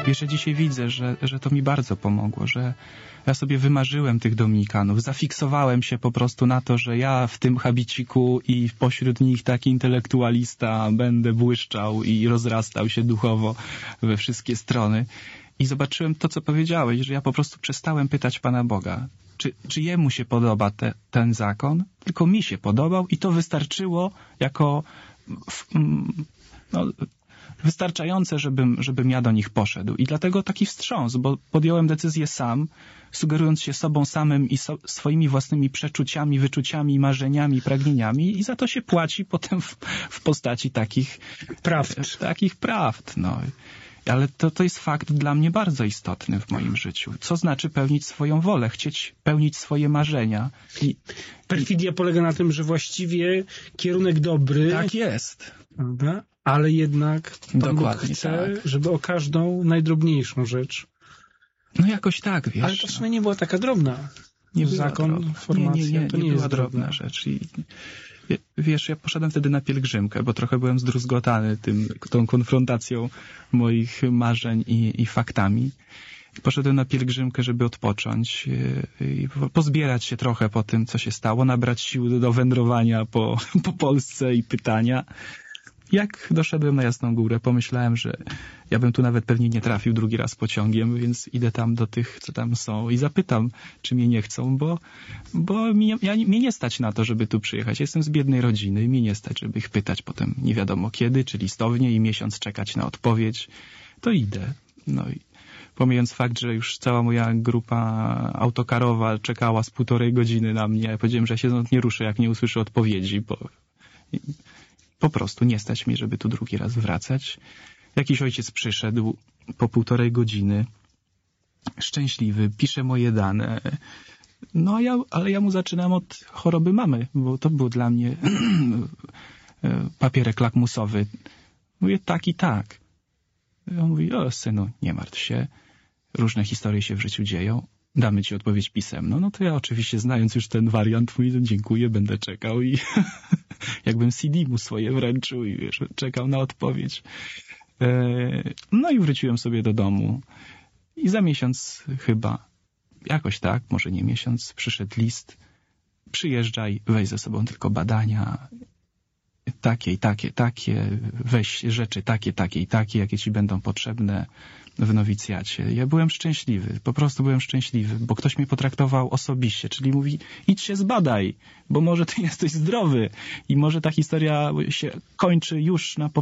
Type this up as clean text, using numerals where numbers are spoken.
Wiesz, ja dzisiaj widzę, że to mi bardzo pomogło, że ja sobie wymarzyłem tych dominikanów, zafiksowałem się po prostu na to, że ja w tym habiciku i pośród nich taki intelektualista będę błyszczał i rozrastał się duchowo we wszystkie strony. I zobaczyłem to, co powiedziałeś, że ja po prostu przestałem pytać Pana Boga, czy jemu się podoba ten zakon, tylko mi się podobał i to wystarczyło jako wystarczające, żebym ja do nich poszedł. I dlatego taki wstrząs, bo podjąłem decyzję sam, sugerując się sobą samym i swoimi własnymi przeczuciami, wyczuciami, marzeniami, pragnieniami i za to się płaci potem w postaci takich prawd. No. Ale to jest fakt dla mnie bardzo istotny w moim życiu. Co znaczy pełnić swoją wolę, chcieć pełnić swoje marzenia. Perfidia polega na tym, że właściwie kierunek dobry. Tak jest. Prawda? Ale jednak Pan Bóg chce, żeby o każdą najdrobniejszą rzecz. No jakoś tak, wiesz. Ale to w sumie nie była taka drobna. Nie Zakon, formacja, to nie jest była drobna rzecz. I wiesz, ja poszedłem wtedy na pielgrzymkę, bo trochę byłem zdruzgotany tą konfrontacją moich marzeń i faktami. Poszedłem na pielgrzymkę, żeby odpocząć i pozbierać się trochę po tym, co się stało, nabrać sił do wędrowania po Polsce i pytania. Jak doszedłem na Jasną Górę, pomyślałem, że ja bym tu nawet pewnie nie trafił drugi raz pociągiem, więc idę tam do tych, co tam są i zapytam, czy mnie nie chcą, bo mnie nie stać na to, żeby tu przyjechać. Jestem z biednej rodziny i mnie nie stać, żeby ich pytać potem nie wiadomo kiedy, czy listownie i miesiąc czekać na odpowiedź. To idę. No i pomijając fakt, że już cała moja grupa autokarowa czekała z 1,5 godziny na mnie, ja powiedziałem, że ja się stąd nie ruszę, jak nie usłyszę odpowiedzi, bo po prostu nie stać mi, żeby tu drugi raz wracać. Jakiś ojciec przyszedł po 1,5 godziny, szczęśliwy, pisze moje dane. No ale ja mu zaczynam od choroby mamy, bo to był dla mnie papierek lakmusowy. Mówię tak i tak. On mówi, o synu, nie martw się, różne historie się w życiu dzieją, damy ci odpowiedź pisemną. No to ja oczywiście, znając już ten wariant, mówię, dziękuję, będę czekał i jakbym CD mu swoje wręczył i wiesz, czekał na odpowiedź. No i wróciłem sobie do domu i za miesiąc chyba, jakoś tak, może nie miesiąc, przyszedł list, przyjeżdżaj, weź ze sobą tylko badania, takie i takie, weź rzeczy takie i takie, jakie ci będą potrzebne w nowicjacie. Ja byłem szczęśliwy, po prostu byłem szczęśliwy, bo ktoś mnie potraktował osobiście, czyli mówi, idź się zbadaj, bo może ty jesteś zdrowy i może ta historia się kończy już na